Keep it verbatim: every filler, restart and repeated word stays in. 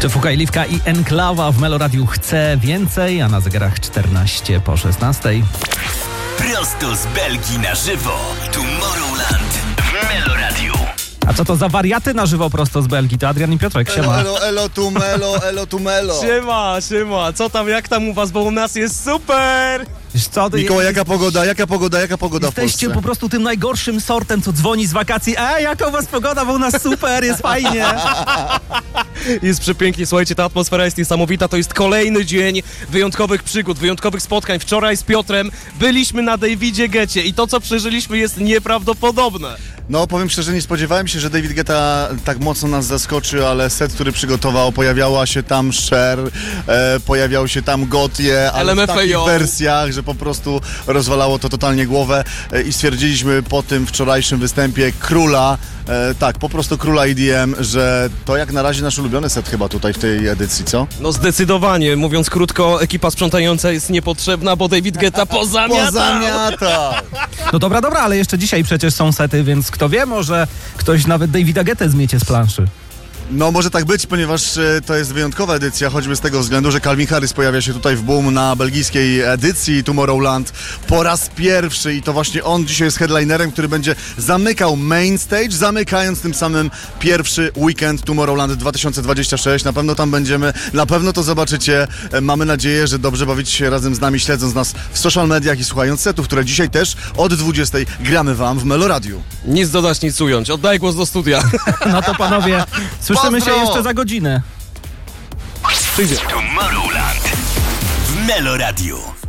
To Fuka i Liwka i Enklawa w Meloradiu chce więcej, a na zegarach czternaście po szesnastej. Prosto z Belgii na żywo. Tomorrowland w Meloradiu. A co to za wariaty na żywo prosto z Belgii? To Adrian i Piotrek, siema. Elo, elo, elo tu melo, elo tu melo. Siema, siema, co tam, jak tam u was, bo u nas jest super! Wiesz co, ty Mikołaj, jaka pogoda, jaka pogoda, jaka pogoda w jesteście Polsce? po prostu tym najgorszym sortem, co dzwoni z wakacji. Ej, jaka u was pogoda, bo u nas super, jest fajnie. Jest przepięknie, słuchajcie, ta atmosfera jest niesamowita, to jest kolejny dzień wyjątkowych przygód, wyjątkowych spotkań. Wczoraj z Piotrem byliśmy na Davidzie Getcie i to, co przeżyliśmy, jest nieprawdopodobne. No, powiem szczerze, nie spodziewałem się, że David Guetta tak mocno nas zaskoczy, ale set, który przygotował, pojawiała się tam Cher, e, pojawiał się tam Gotye, ale w takich L M F A O. wersjach, że po prostu rozwalało to totalnie głowę e, i stwierdziliśmy po tym wczorajszym występie króla, e, tak, po prostu króla E D M, że to jak na razie nasz ulubiony set chyba tutaj w tej edycji, co? No zdecydowanie, mówiąc krótko, ekipa sprzątająca jest niepotrzebna, bo David Guetta pozamiata. Pozamiata! No dobra, dobra, ale jeszcze dzisiaj przecież są sety, więc kto wie, może ktoś nawet Davida Guettę zmiecie z planszy. No może tak być, ponieważ e, to jest wyjątkowa edycja, choćby z tego względu, że Calvin Harris pojawia się tutaj w Boom na belgijskiej edycji Tomorrowland po raz pierwszy i to właśnie on dzisiaj jest headlinerem, który będzie zamykał main stage, zamykając tym samym pierwszy weekend Tomorrowland dwa tysiące dwudziesty szósty. Na pewno tam będziemy, na pewno to zobaczycie. E, Mamy nadzieję, że dobrze bawicie się razem z nami, śledząc nas w social mediach i słuchając setów, które dzisiaj też od dwudziestej gramy wam w Meloradiu. Nic dodać, nic ująć. Oddaję głos do studia. No to panowie, słyszymy Pozdro! się jeszcze za godzinę. Przyjdzie. Tomorrowland w Meloradiu.